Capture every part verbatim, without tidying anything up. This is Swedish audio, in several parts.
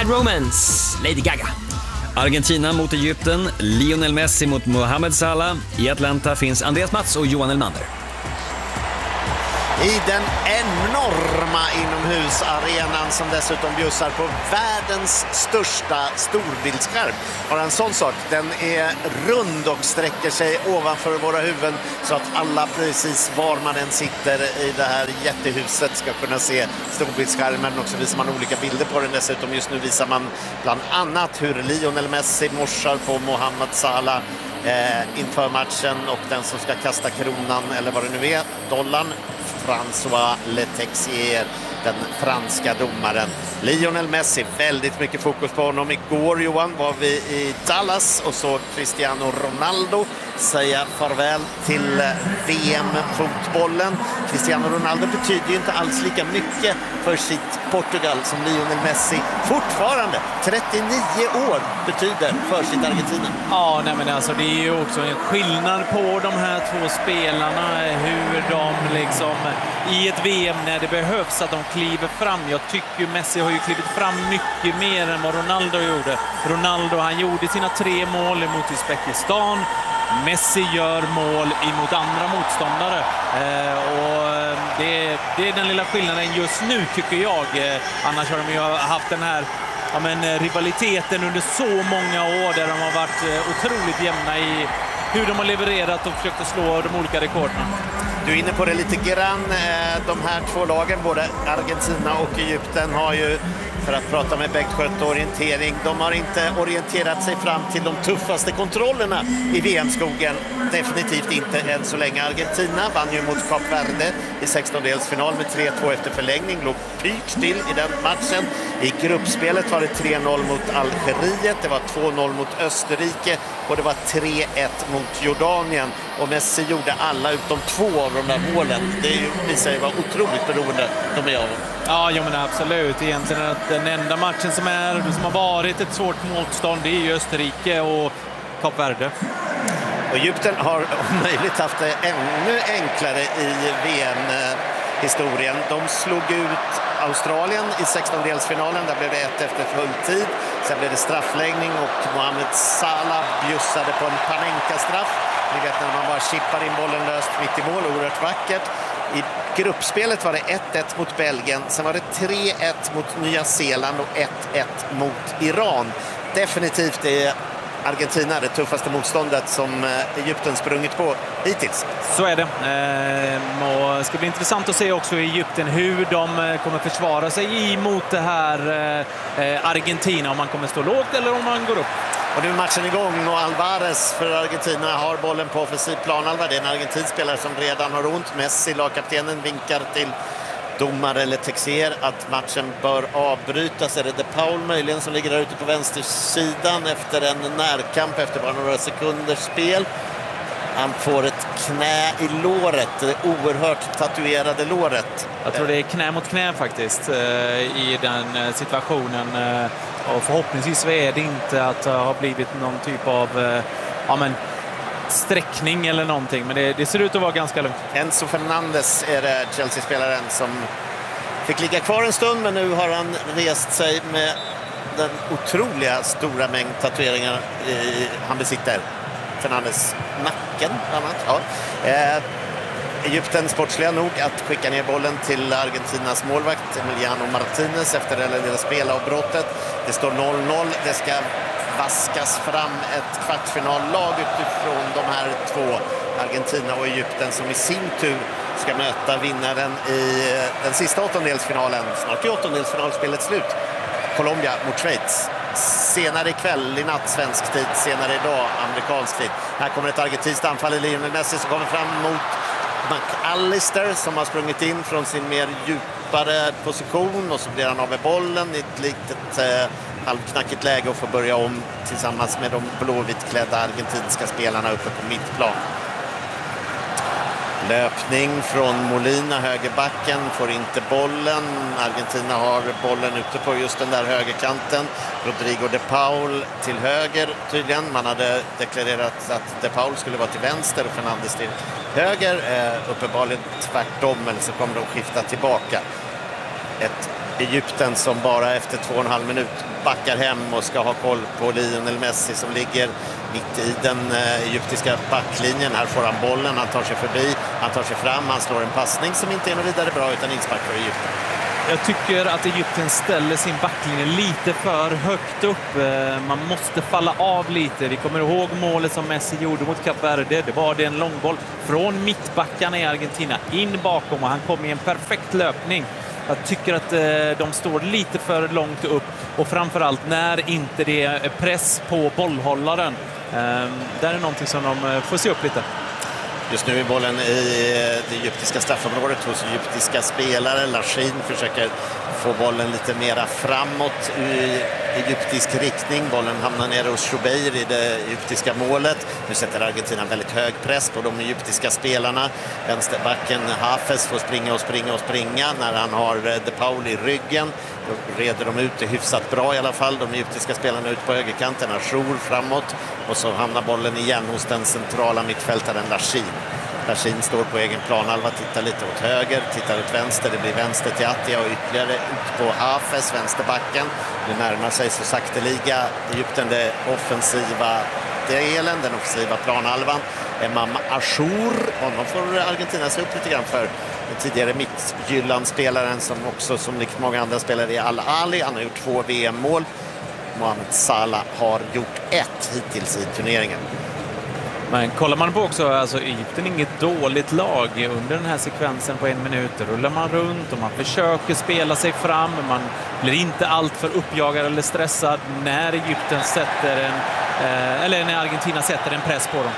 Bad Romance, Lady Gaga. Argentina mot Egypten, Lionel Messi mot Mohamed Salah. I Atlanta finns Andreas Mats och Johan Elmander. I den enorma inomhusarenan som dessutom bjussar på världens största storbildsskärm. Har en sån sak, den är rund och sträcker sig ovanför våra huvuden så att alla precis var man än sitter i det här jättehuset ska kunna se storbildsskärmen, och så visar man olika bilder på den. Dessutom just nu visar man bland annat hur Lionel Messi morsar på Mohamed Salah eh, inför matchen, och den som ska kasta kronan eller vad det nu är, dollarn, François Letexier, den franska domaren. Lionel Messi, väldigt mycket fokus på honom. Igår, Johan, var vi i Dallas och såg Cristiano Ronaldo säga farväl till V M-fotbollen. Cristiano Ronaldo betyder ju inte alls lika mycket för sitt Portugal som Lionel Messi fortfarande, trettionio år, betyder för sitt Argentina. Ja, nej men alltså det är ju också en skillnad på de här två spelarna, hur de liksom i ett V M när det behövs att de kliver fram. Jag tycker Messi har ju klivit fram mycket mer än vad Ronaldo gjorde. Ronaldo, han gjorde sina tre mål mot Uzbekistan. Messi gör mål emot andra motståndare. Eh, och det, det är den lilla skillnaden just nu, tycker jag. Eh, annars har de ju haft den här ja, men, rivaliteten under så många år där de har varit eh, otroligt jämna i hur de har levererat och försökt att slå de olika rekorden. Du är inne på det lite grann. De här två lagen, både Argentina och Egypten, har ju, för att prata med Bengt Skötte orientering, de har inte orienterat sig fram till de tuffaste kontrollerna i V M-skogen. Definitivt inte än så länge. Argentina vann ju mot Kap Verde i sextondelsfinal med tre två efter förlängning. Låg pyrt still i den matchen. I gruppspelet var det tre noll mot Algeriet, det var två noll mot Österrike och det var tre ett mot Jordanien. Och Messi gjorde alla utom två av de där målen. Det är ju, visar ju vara otroligt beroende de är av. Ja, jo, men absolut. Egentligen att den enda matchen som, är, som har varit ett svårt motstånd, det är ju Österrike och Kap Verde. Och Egypten har om möjligt haft det ännu enklare i V M-historien. De slog ut Australien i sextondelsfinalen. Där blev det ett efter full tid. Sen blev det straffläggning och Mohamed Salah bjussade på en Panenka-straff. Ni vet när man bara chippar in bollen löst mitt i mål, oerhört vackert. I gruppspelet var det ett ett mot Belgien, sen var det tre ett mot Nya Zeeland och ett ett mot Iran. Definitivt är Argentina det tuffaste motståndet som Egypten sprungit på hittills. Så är det. Ehm, och det ska bli intressant att se också i Egypten hur de kommer försvara sig emot det här eh, Argentina, om man kommer stå lågt eller om man går upp. Och nu är matchen igång och Alvarez för Argentina har bollen på offensiv planhalva. Det är en argentinsk spelare som redan har ont. Messi, lagkaptenen, vinkar till domare eller Texier att matchen bör avbrytas. Är det De Paul möjligen som ligger där ute på vänstersidan efter en närkamp efter bara några sekunders spel. Han får ett knä i låret, det oerhört tatuerade låret. Jag tror det är knä mot knä faktiskt i den situationen. Och förhoppningsvis är det inte att det har blivit någon typ av ja, men, sträckning eller någonting. Men det, det ser ut att vara ganska lugnt. Enzo Fernandes är det, Chelsea-spelaren, som fick ligga kvar en stund. Men nu har han rest sig med den otroliga stora mängd tatueringar i, han besitter. Fernandes nacken bland annat. Ja. Eh, Egypten sportsliga nog att skicka ner bollen till Argentinas målvakt Emiliano Martinez efter det lilla spelavbrottet. Det står noll noll. Det ska vaskas fram ett kvartsfinallag utifrån de här två, Argentina och Egypten, som i sin tur ska möta vinnaren i den sista åttondelsfinalen. Snart är åttondelsfinalspelet slut. Colombia mot Schweiz. Senare ikväll i natt svensk tid, senare idag amerikansk tid. Här kommer ett argentinskt anfall i Lionel Messi som kommer fram mot McAllister som har sprungit in från sin mer djupare position, och så blir han av med bollen i ett litet eh, halvknackigt läge och får börja om tillsammans med de blåvitklädda argentinska spelarna uppe på mittplan. Löpning från Molina, högerbacken, får inte bollen. Argentina har bollen ute på just den där högerkanten. Rodrigo De Paul till höger tydligen. Man hade deklarerat att De Paul skulle vara till vänster och Fernandes till höger. Eh, uppenbarligen tvärtom, eller så kommer de skifta tillbaka. Ett Egypten som bara efter två och en halv minut backar hem och ska ha koll på Lionel Messi som ligger mitt i den egyptiska backlinjen. Här får han bollen, han tar sig förbi, han tar sig fram, han slår en passning som inte är något vidare bra utan inspark för Egypten. Jag tycker att Egypten ställer sin backlinje lite för högt upp. Man måste falla av lite. Vi kommer ihåg målet som Messi gjorde mot Kap Verde. Det var det en långboll från mittbackarna i Argentina in bakom och han kom i en perfekt löpning. Jag tycker att de står lite för långt upp och framförallt när inte det är press på bollhållaren. Där är någonting som de får se upp lite. Just nu är bollen i det egyptiska straffområdet hos egyptiska spelare. Lachin försöker få bollen lite mera framåt i egyptisk riktning. Bollen hamnar nere hos Shubeir i det egyptiska målet. Nu sätter Argentina väldigt hög press på de egyptiska spelarna. Vänsterbacken Hafez får springa och springa och springa när han har De Paul i ryggen. Då reder de ut det hyfsat bra i alla fall. De egyptiska spelarna ut på högerkanten. Achour framåt och så hamnar bollen igen hos den centrala mittfältaren Lachin. Lachin står på egen planhalva, tittar lite åt höger, tittar åt vänster. Det blir vänster till Attia och ytterligare ut på Hafez, vänsterbacken. Nu närmar sig så sakteliga Egypten det offensiva delen, den offensiva planhalvan. Emam Achour, honom får Argentina se upp lite grann för. Den tidigare mittgyllan-spelaren som också som likt många andra spelare i Al-Ali. Han har gjort två V M-mål. Mohamed Salah har gjort ett hittills i turneringen. Men kollar man på också, alltså Egypten är inget dåligt lag under den här sekvensen på en minut. Rullar man runt och man försöker spela sig fram. Man blir inte allt för uppjagad eller stressad när Egypten sätter en, eh, eller när Argentina sätter en press på dem.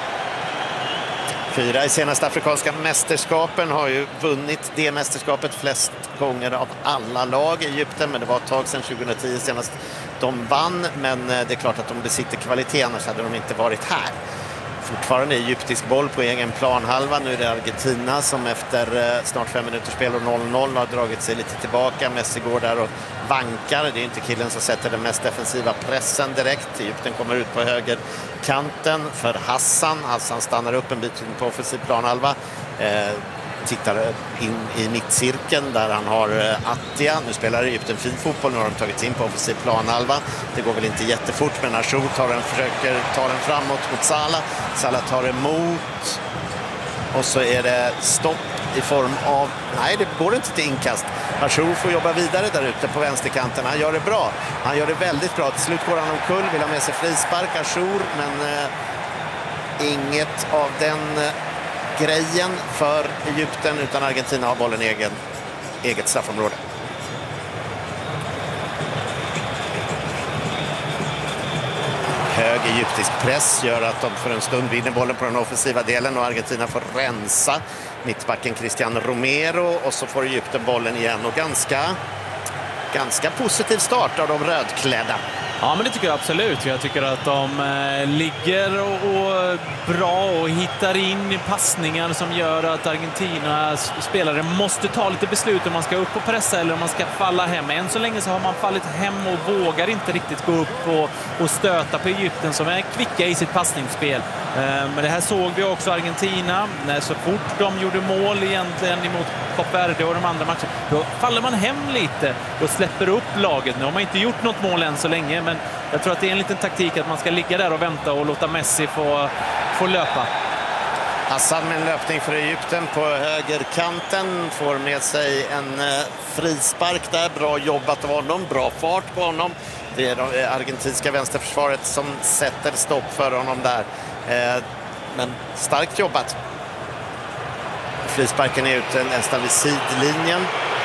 Fyra i senaste afrikanska mästerskapen, har ju vunnit det mästerskapet flest gånger av alla lag i Egypten, men det var ett tag sedan tjugohundratio senast de vann, men det är klart att de besitter kvalitet, annars hade de inte varit här. Fortfarande egyptisk boll på egen planhalva. Nu är det Argentina som efter snart fem minuters spel och noll noll har dragit sig lite tillbaka. Messi går där och vankar. Det är inte killen som sätter den mest defensiva pressen direkt. Egypten kommer ut på högerkanten för Hassan. Hassan stannar upp en bit på offensiv planhalva. Eh, tittar in i mittcirkeln där han har Attia. Nu spelar Egypten fin fotboll. Nu har de tagit in på offensiv planhalva. Det går väl inte jättefort, men Achour tar den, försöker ta den framåt mot Salah. Salah tar emot. Och så är det stopp i form av... Nej, det går inte till inkast. Achour får jobba vidare där ute på vänsterkanten. Han gör det bra. Han gör det väldigt bra. Till slut går han omkull. Vill ha med sig frispark, Achour. Men eh, inget av den... Eh, grejen för Egypten, utan Argentina har bollen egen, eget straffområde. Hög egyptisk press gör att de för en stund vinner bollen på den offensiva delen och Argentina får rensa mittbacken Cristian Romero och så får Egypten bollen igen och ganska, ganska positiv start av de rödklädda. Ja, men det tycker jag absolut. Jag tycker att de eh, ligger och, och bra och hittar in passningar som gör att Argentinas spelare måste ta lite beslut om man ska upp och pressa eller om man ska falla hem. Än så länge så har man fallit hem och vågar inte riktigt gå upp och, och stöta på Egypten som är kvicka i sitt passningsspel. Eh, men det här såg vi också Argentina. När så fort de gjorde mål egentligen emot Kap Verde och de andra matcherna, då faller man hem lite och släpper upp laget. Nu har man inte gjort något mål än så länge, men jag tror att det är en liten taktik att man ska ligga där och vänta och låta Messi få, få löpa. Hassan med en löpning för Egypten på högerkanten får med sig en eh, frispark där. Bra jobbat av honom, bra fart på honom. Det är det argentinska vänsterförsvaret som sätter stopp för honom där. Eh, men starkt jobbat. Frisparken är ute nästan vid sidlinjen.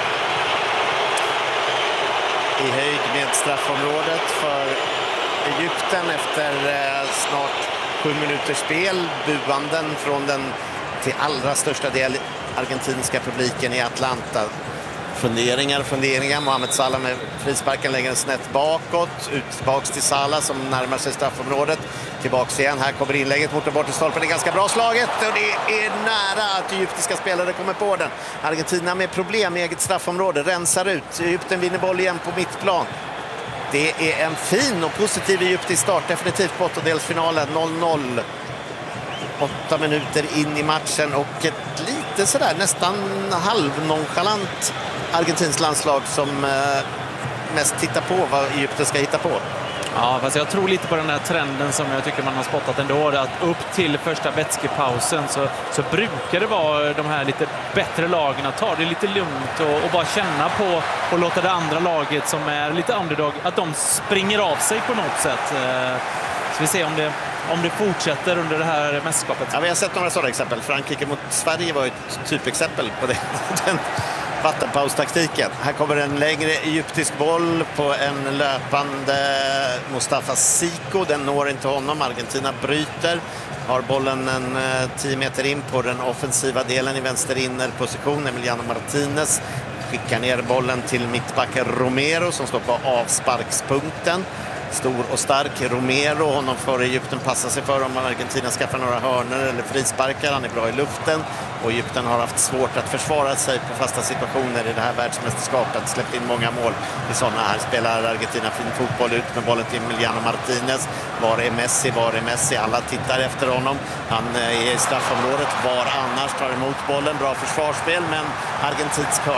I höjd med straffområdet för Egypten efter eh, snart sju minuters spel. Buanden från den till allra största del argentinska publiken i Atlanta. Funderingar, funderingar. Mohamed Salah med frisparken längre snett bakåt. Ut tillbaks till Salah som närmar sig straffområdet. Tillbaks igen. Här kommer inlägget mot den bortre stolpen. Det är ganska bra slaget och det är nära att egyptiska spelare kommer på den. Argentina med problem i eget straffområde. Rensar ut. Egypten vinner boll igen på mittplan. Det är en fin och positiv egyptisk start. Definitivt på åttondelsfinalen. noll noll. Åtta minuter in i matchen och ett lite sådär nästan halvnonchalant Argentins landslag som eh, mest tittar på vad Egypten ska hitta på. Ja, fast jag tror lite på den här trenden som jag tycker man har spottat ändå. Att upp till första vätskepausen så, så brukar det vara de här lite bättre lagen att ta det lite lugnt och, och bara känna på och låta det andra laget som är lite underdog, att de springer av sig på något sätt. Så vi ser om det, om det fortsätter under det här mästerskapet. Ja, vi har sett några sådana exempel. Frankrike mot Sverige var ett typexempel på det. Den vattenpaustaktiken. Här kommer en längre egyptisk boll på en löpande Mustafa Siko. Den når inte honom. Argentina bryter. Har bollen en tio meter in på den offensiva delen i vänster innerposition. Emiliano Martinez skickar ner bollen till mittbacken Romero som står på avsparkspunkten. Stor och stark Romero, honom för Egypten passar sig för om Argentina skaffar några hörnor eller frisparkar. Han är bra i luften och Egypten har haft svårt att försvara sig på fasta situationer i det här världsmästerskapet. Släppt in många mål i sådana. Här spelar Argentina fin fotboll ut med bollen till Emiliano Martinez. Var är Messi? Var är Messi? Alla tittar efter honom. Han är i straffområdet. Var annars tar emot bollen. Bra försvarsspel, men argentinsk hörn.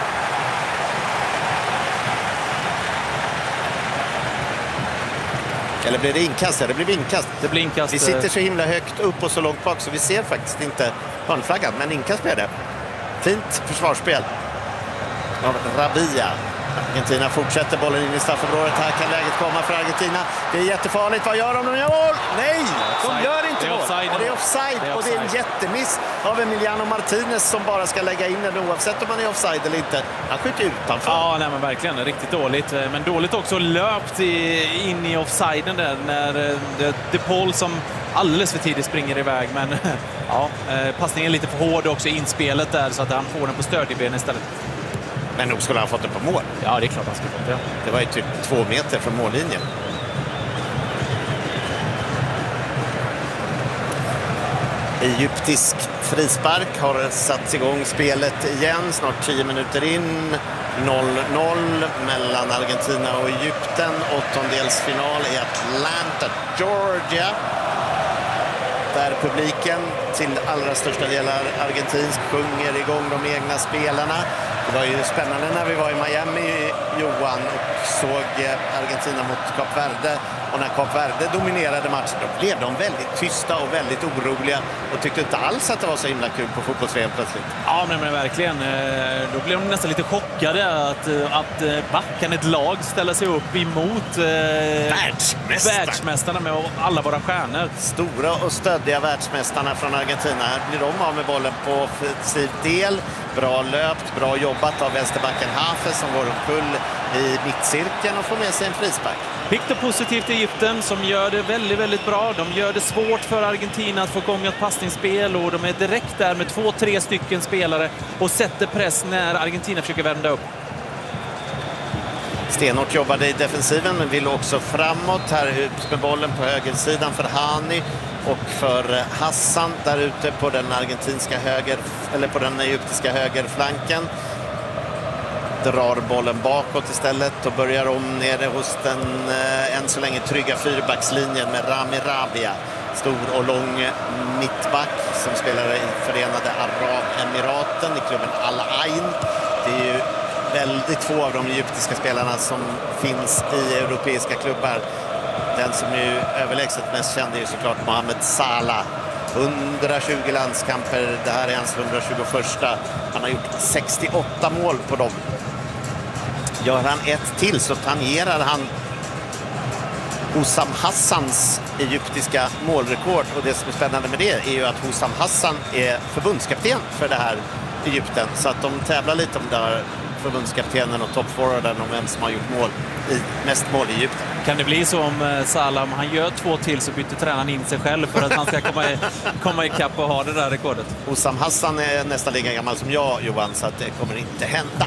Eller blir det inkast? Ja, det blir inkast. Det blir inkast. Vi sitter så himla högt upp och så långt bak så vi ser faktiskt inte hörnflaggan, men inkast blir det. Fint försvarsspel av Rabia. Argentina fortsätter bollen in i straffområdet. Här kan läget komma för Argentina. Det är jättefarligt. Vad gör de? De gör mål! Nej! De gör inte mål. Och det är offside. Det är och det är en jättemiss av Emiliano Martinez som bara ska lägga in den oavsett om man är offside eller inte. Han skjuter utanför. Ja, nej, men verkligen. Riktigt dåligt. Men dåligt också löpt i, in i offsiden där när det, det Paul som alldeles för tidigt springer iväg. Men ja, passningen är lite för hård också i inspelet där så att han får den på stödjeben istället. Men nog skulle han fått det på mål. Ja, det är klart han skulle fått det. Det var ju typ två meter från mållinjen. Egyptisk frispark har satt igång spelet igen. Snart tio minuter in. noll noll mellan Argentina och Egypten. Åttondelsfinal i Atlanta, Georgia. Där publiken till allra största delar argentinsk sjunger igång de egna spelarna. Det var ju spännande när vi var i Miami, Johan, och såg Argentina mot Kap Verde. Och när Kap Verde dominerade matchen då blev de väldigt tysta och väldigt oroliga och tyckte inte alls att det var så himla kul på fotbolls-V M plötsligt. Ja, men, men verkligen. Då blev de nästan lite chockade att, att backan ett lag ställer sig upp emot Världsmästarna. världsmästarna med alla våra stjärnor. Stora och stöddiga världsmästarna från Argentina. Här blir de av med bollen på offensiv del. Bra löpt, bra jobbat av vänsterbacken Hafe som går omkull i mittcirkeln och får med sig en frispark. Pikt och positivt i Egypten som gör det väldigt, väldigt bra. De gör det svårt för Argentina att få igång ett passningsspel och de är direkt där med två, tre stycken spelare och sätter press när Argentina försöker vända upp. Stenhårt jobbade i defensiven men vill också framåt. Här ut med bollen på högersidan för Hani och för Hassan där ute på den argentinska höger eller på den egyptiska högerflanken. Drar bollen bakåt istället och börjar om nere hos den eh, än så länge trygga fyrbackslinjen med Rami Rabia. Stor och lång mittback som spelar i Förenade Arabemiraten i klubben Al Ain. Det är ju väldigt få av de egyptiska spelarna som finns i europeiska klubbar. Den som är överlägset mest känd är ju såklart Mohamed Salah. hundratjugo landskamper, det här är hans hundratjugoförsta. Han har gjort sextioåtta mål på dem. Gör han ett till så tangerar han Hussam Hassans egyptiska målrekord. Och det som är spännande med det är ju att Hussam Hassan är förbundskapten för det här Egypten. Så att de tävlar lite om där förbundskaptenen och toppforwarden om vem som har gjort mål i, mest mål i Egypten. Kan det bli så om Salah, om han gör två till så byter tränaren in sig själv för att han ska komma, i, komma ikapp och ha det där rekordet? Hussam Hassan är nästan lika gammal som jag, Johan, så att det kommer inte hända.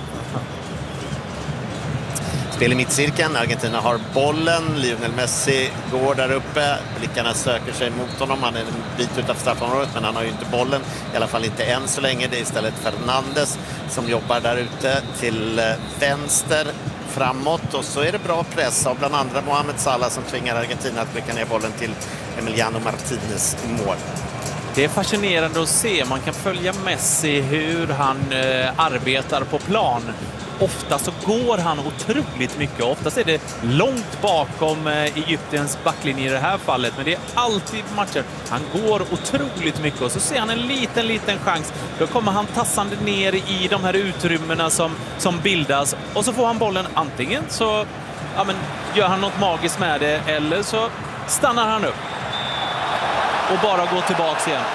Spel i mittcirkeln, Argentina har bollen, Lionel Messi går där uppe, blickarna söker sig mot honom, han är en bit utanför straffområdet men han har ju inte bollen, i alla fall inte än så länge. Det är istället Fernandes som jobbar där ute till vänster framåt och så är det bra press av bland andra Mohamed Salah som tvingar Argentina att blicka ner bollen till Emiliano Martinez i mål. det är fascinerande att se. Man kan följa Messi hur han eh, arbetar på plan. Ofta så går han otroligt mycket. Oftast är det långt bakom eh, Egyptens backlinje i det här fallet. Men det är alltid matcher. Han går otroligt mycket och så ser han en liten, liten chans. Då kommer han tassande ner i de här utrymmena som, som bildas. Och så får han bollen antingen så ja, men, gör han något magiskt med det eller så stannar han upp. Och bara går tillbaks igen.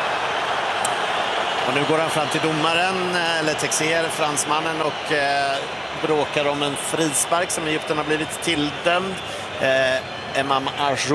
Och nu går han fram till domaren, eller Texier, fransmannen, och eh, bråkar om en frispark som Egypten har blivit tilldömd. Eh, Emam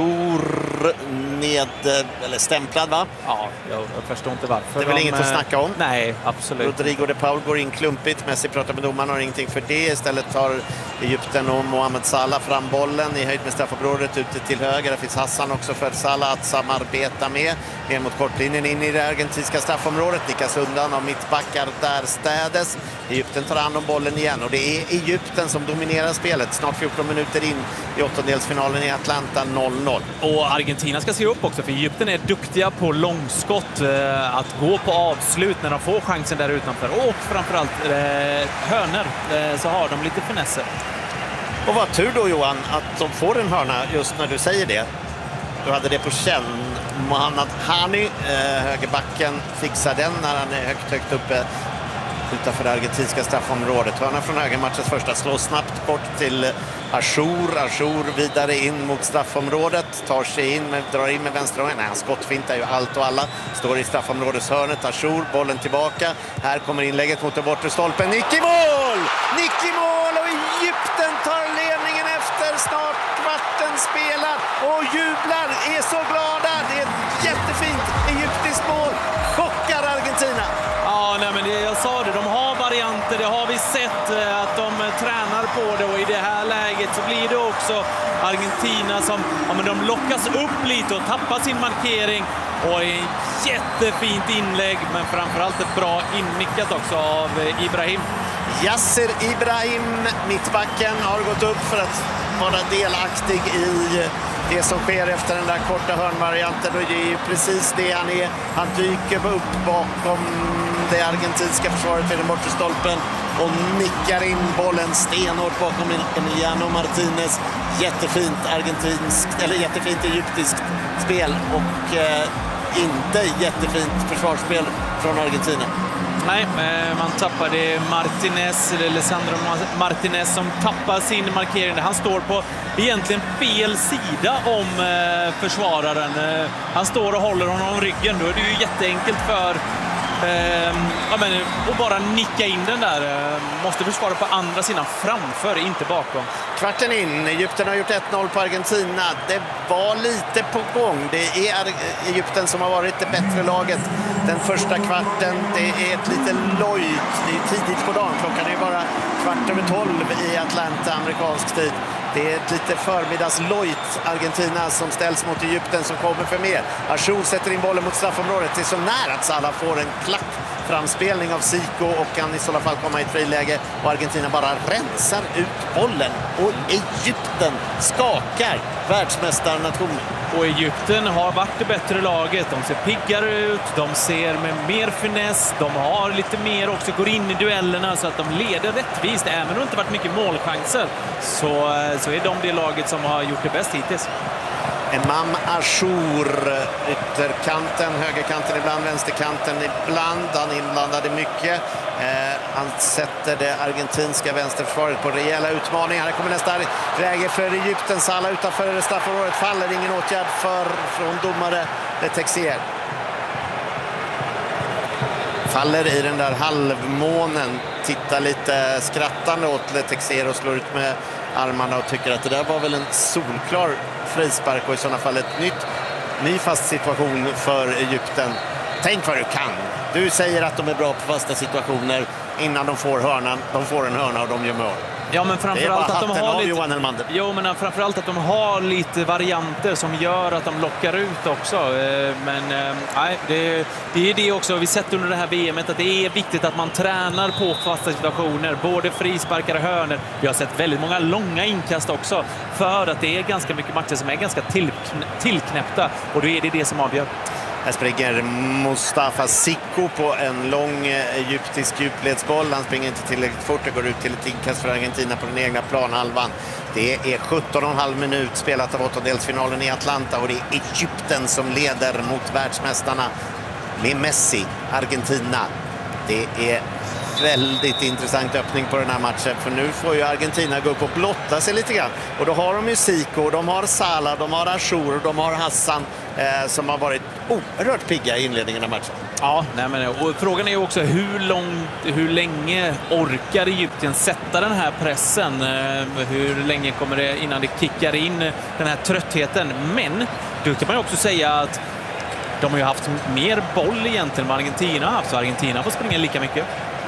Ajour ned, eller stämplad, va? Ja, jag, jag förstår inte varför. Det är väl de, inget att snacka om? Nej, absolut. Rodrigo de Paul går in klumpigt. Messi pratar med domaren och har ingenting för det. Istället tar Egypten och Mohamed Salah fram bollen i höjd med straffområdet ute till höger. Det finns Hassan också för Salah att samarbeta med. Ner mot kortlinjen in i det argentinska straffområdet. Nickas undan av mittbackar där städes. Egypten tar hand om bollen igen och det är Egypten som dominerar spelet. Snart fjorton minuter in i åttondelsfinalen i Atlanta, noll noll. Och Argentina ska se upp också, för Egypten är duktiga på långskott, eh, att gå på avslut när de får chansen där utanför. Och framförallt eh, hörner, eh, så har de lite finesser. Och vad tur då, Johan, att de får en hörna just när du säger det. Du hade det på känn. Mohamed Hani, eh, högerbacken, fixar den när han är högt, högt uppe utanför det argentinska straffområdet. Hörna från höger, matchens första, slår snabbt kort till Ajour. Ajour vidare in mot straffområdet, tar sig in, med, drar in med vänsterhången. Nej, han skottfintar ju allt och alla. Står i straffområdeshörnet, Ajour, bollen tillbaka. Här kommer inlägget mot den bortre stolpen. Nick i mål! Nick i mål och Egypten tar ledningen efter snart kvarten spelad och jublar, är så glada. Det är ett jättefint egyptiskt mål. Chockar Argentina. Ja, nej, men det, jag sa det, de har varianter, det har vi sett att de tränar på det, och i det här läget så blir det också Argentina som ja, men de lockas upp lite och tappar sin markering, och en jättefint inlägg, men framförallt ett bra innickat också av Ibrahim. Yasser Ibrahim, mittbacken, har gått upp för att vara delaktig i det som sker efter den där korta hörnvarianten, och det är ju precis det han är. Han dyker upp bakom det argentinska försvaret vid den bortre stolpen och nickar in bollen stenhårt bakom Emiliano Martinez. Jättefint argentinskt, eller jättefint egyptiskt spel, och eh, inte jättefint försvarsspel från Argentina. Nej, man tappade Martinez, eller Alessandro Martinez, som tappar sin markering. Han står på egentligen fel sida om försvararen. Han står och håller honom ryggen. Då är det ju jätteenkelt för eh, ja, men, att bara nicka in den där. Måste försvara på andra sidan, framför, inte bakom. Kvarten in, Egypten har gjort ett noll på Argentina. Det var lite på gång. Det är Egypten som har varit det bättre laget den första kvarten. Det är ett lite lojt, det är tidigt på dagen. Klockan är bara kvart över tolv i Atlanta, amerikansk tid. Det är ett lite förmiddagslojt Argentina som ställs mot Egypten som kommer för mer. Ajour sätter in bollen mot straffområdet. Det är så nära att Salah får en klack framspelning av Zico och kan i sådana fall komma i ett friläge, och Argentina bara rensar ut bollen, och Egypten skakar världsmästarnationen. Och Egypten har varit det bättre laget. De ser piggare ut, de ser med mer finess, de har lite mer också, går in i duellerna så att de leder rättvist. Även om det inte varit mycket målchanser så, så är de det laget som har gjort det bäst hittills. Emam Ajour, ytterkanten, högerkanten ibland, vänsterkanten ibland. Han inblandade mycket. Eh, han sätter det argentinska vänsterförsvaret på rejäla utmaningar. Här kommer nästa läge för Egypten. Salah utanför straffområdet faller. Ingen åtgärd för, från domare Texier. Faller i den där halvmånen. Tittar lite skrattande åt Texier och slår ut med armarna och tycker att det där var väl en solklar frispark, och i sådana fall ett nytt, ny fast situation för Egypten. Tänk vad du kan. Du säger att de är bra på fasta situationer innan de får hörnan. De får en hörna och de gör mål. Ja, men framförallt att de har lite, Johan Elmander. Jo, men framförallt att de har lite varianter som gör att de lockar ut också. Men nej, det, det är det också vi sett under det här V M:et, att det är viktigt att man tränar på fasta situationer, både frisparkar och hörnor. Vi har sett väldigt många långa inkast också, för att det är ganska mycket matcher som är ganska tillknäppta, och då är det det som avgör. Här springer Mustafa Sicko på en lång egyptisk djupledsboll. Han springer inte tillräckligt fort. Det går ut till ett inkast för Argentina på den egna planhalvan. Det är sjutton och en halv minut spelat av åttondelsfinalen i Atlanta och det är Egypten som leder mot världsmästarna med Messi, Argentina. Det är väldigt intressant öppning på den här matchen, för nu får ju Argentina gå upp och blotta sig lite grann. Och då har de ju Zico, de har Salah, de har Achour, de har Hassan eh, som har varit oerhört pigga i inledningen av matchen. Ja, nej men, och frågan är ju också hur, långt, hur länge orkar Egypten sätta den här pressen? Eh, hur länge kommer det innan det kickar in den här tröttheten? Men då kan man ju också säga att de har ju haft mer boll egentligen än vad Argentina har haft, så Argentina får springa lika mycket.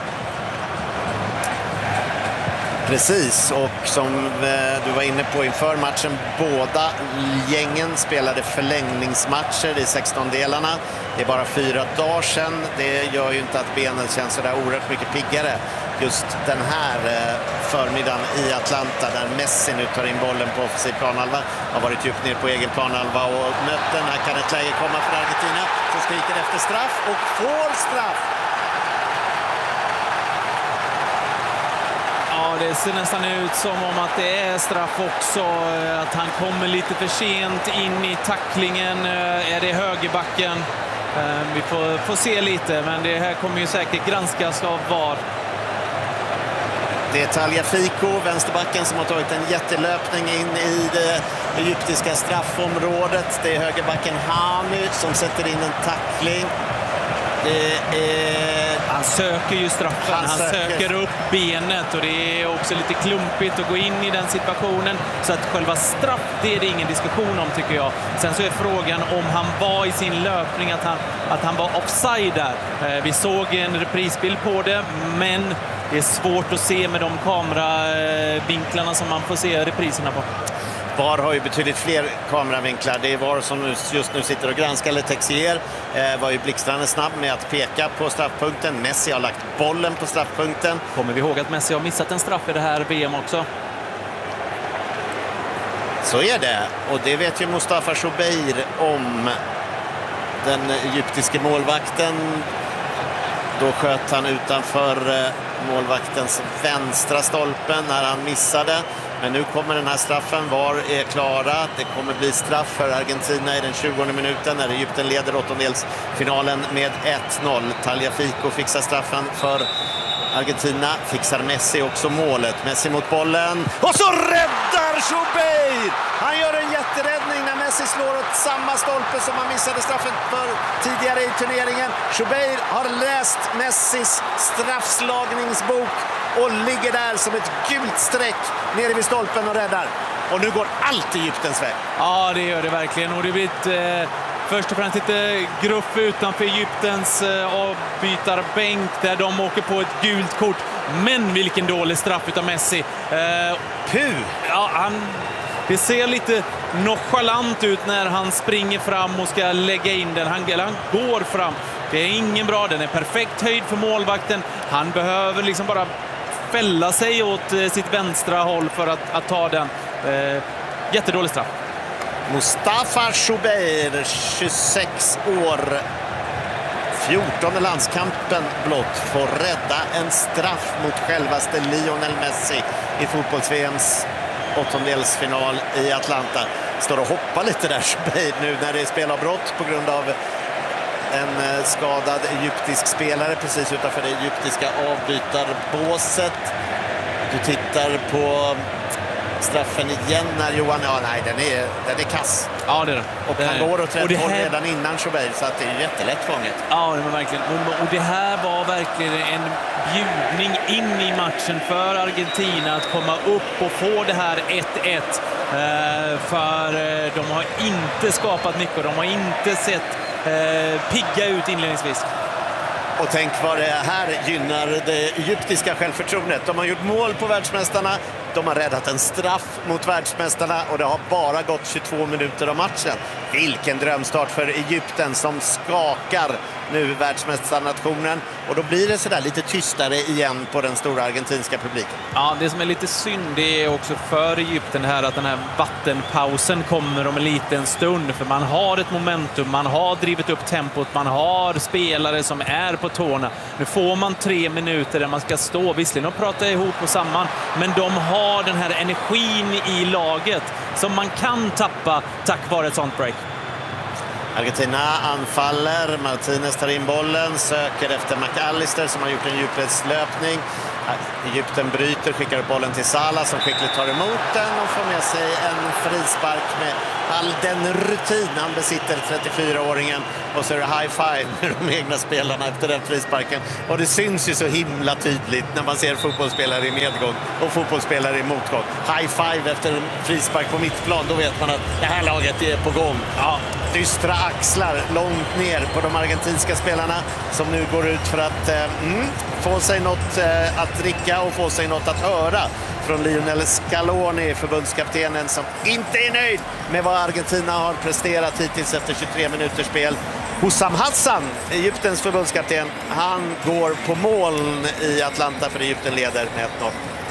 Precis, och som du var inne på inför matchen, båda gängen spelade förlängningsmatcher i sextondelarna. Det är bara fyra dagar sedan. Det gör ju inte att benen känns så där oerhört mycket piggare. Just den här förmiddagen i Atlanta där Messi nu tar in bollen på offensiv planhalva. Har varit djupt ner på egen planhalva och mött den. Här kan ett läge komma för Argentina som skriker efter straff och får straff. Ja, det ser nästan ut som om att det är straff också. Att han kommer lite för sent in i tacklingen. Är det högerbacken? Vi får, får se lite, men det här kommer ju säkert granskas av V A R. Det är Tagliafico, vänsterbacken, som har tagit en jättelöpning in i det egyptiska straffområdet. Det är högerbacken Hani som sätter in en tackling. Det är... Han söker ju straffen, han, han söker. söker upp benet och det är också lite klumpigt att gå in i den situationen. Så att själva straff, det är det ingen diskussion om, tycker jag. Sen så är frågan om han var i sin löpning, att han, att han var offside där. Vi såg en reprisbild på det, men det är svårt att se med de kameravinklarna som man får se repriserna på. V A R har ju betydligt fler kameravinklar. Det är V A R som just nu sitter och granskar. Texier eh, var ju blixtrande snabb med att peka på straffpunkten. Messi har lagt bollen på straffpunkten. Kommer vi ihåg att Messi har missat en straff i det här V M också? Så är det. Och det vet ju Mustafa Shubeir om. Den egyptiske målvakten. Då sköt han utanför eh, målvaktens vänstra stolpen när han missade. Men nu kommer den här straffen. V A R är klara. Det kommer bli straff för Argentina i den tjugonde minuten när Egypten leder åttondelsfinalen med ett noll. Tagliafico fixar straffen för Argentina. Fixar Messi också målet. Messi mot bollen. Och så räddar Shubeir! Han gör en jätteräddning när Messi slår åt samma stolpe som han missade straffen för tidigare i turneringen. Shubeir har läst Messis straffslagningsbok och ligger där som ett gult streck nere vid stolpen och räddar. Och nu går allt Egyptens väg. Ja, det gör det verkligen. Och det blir ett, eh, först och främst lite gruff utanför Egyptens eh, avbytarbänk där de åker på ett gult kort. Men vilken dålig straff utav Messi. Eh, Puh! Ja, han... Det ser lite nonchalant ut när han springer fram och ska lägga in den. Han, eller han går fram. Det är ingen bra. Den är perfekt höjd för målvakten. Han behöver liksom bara fälla sig åt eh, sitt vänstra håll för att, att ta den. Eh, jättedålig straff. Mustafa Shubeir, tjugosex år. fjortonde landskampen blott får rädda en straff mot självaste Lionel Messi i fotbolls-V M:s åttondelsfinal i Atlanta. Står och hoppar lite där Shubeir nu när det är spelavbrott på grund av en skadad egyptisk spelare precis utanför det egyptiska avbytarbåset. Du tittar på straffen igen när Johan... Ja, nej, den är, den är kass. Ja, det är det. Och det han är. går åt rätt och det håll här... redan innan Shubeir, så att det är jättelätt fånget. Ja, det var verkligen. Och det här var verkligen en bjudning in i matchen för Argentina att komma upp och få det här ett ett. För de har inte skapat mycket. De har inte sett pigga ut inledningsvis. Och tänk vad det här gynnar det egyptiska självförtroendet. De har gjort mål på världsmästarna. De har räddat en straff mot världsmästarna och det har bara gått tjugotvå minuter av matchen. Vilken drömstart för Egypten som skakar nu världsmästarnationen. Och då blir det sådär lite tystare igen på den stora argentinska publiken. Ja, det som är lite synd det är också för Egypten här att den här vattenpausen kommer om en liten stund. För man har ett momentum, man har drivit upp tempot, man har spelare som är på tårna. Nu får man tre minuter där man ska stå, visserligen och prata ihop och samman. Men de har den här energin i laget som man kan tappa tack vare ett sånt break. Argentina anfaller, Martinez tar in bollen, söker efter McAllister som har gjort en djupledslöpning. Egypten bryter, skickar upp bollen till Salah som skickligt tar emot den och får med sig en frispark med all den rutin han besitter, trettiofyraåringen. Och så är det high five med de egna spelarna efter den frisparken. Och det syns ju så himla tydligt när man ser fotbollsspelare i medgång och fotbollsspelare i motgång. High five efter en frispark på mittplan, då vet man att det här laget är på gång. Ja, dystra axlar långt ner på de argentinska spelarna som nu går ut för att eh, mm, få sig något eh, att dricka och få sig något att höra från Lionel Scaloni, förbundskaptenen, som inte är nöjd med vad Argentina har presterat hittills efter tjugotre minuters spel. Hussam Hassan, Egyptens förbundskapten, han går på moln i Atlanta för Egypten leder med ett noll.